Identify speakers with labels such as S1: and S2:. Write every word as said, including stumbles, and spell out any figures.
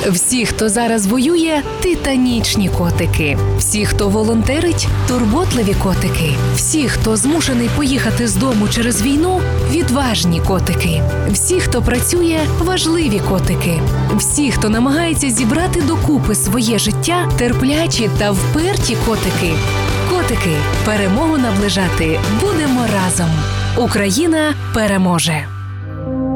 S1: Всі, хто зараз воює – титанічні котики. Всі, хто волонтерить – турботливі котики. Всі, хто змушений поїхати з дому через війну – відважні котики. Всі, хто працює – важливі котики. Всі, хто намагається зібрати докупи своє життя – терплячі та вперті котики. Котики, перемогу наближати будемо разом. Україна переможе!